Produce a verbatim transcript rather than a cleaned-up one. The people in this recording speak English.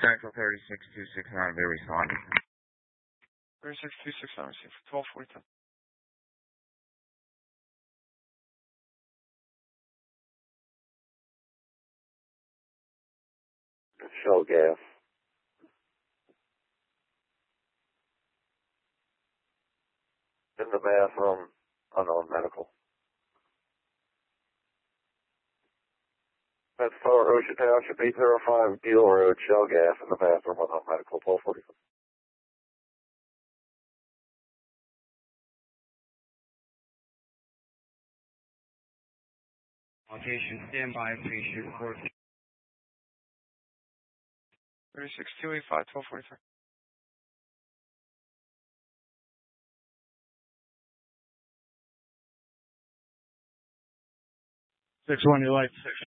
Central thirty-six two six nine, be responding. thirty-six two six nine, receive for twelve forty-two. Shell gas. In the bathroom, unknown medical. That's Tower Ocean Township, eight oh five Deal Road, shell gas in the bathroom, unknown medical, twelve forty-five. Location, standby, patient report. thirty-six two eight five, twelve forty-three. six one, your light, six.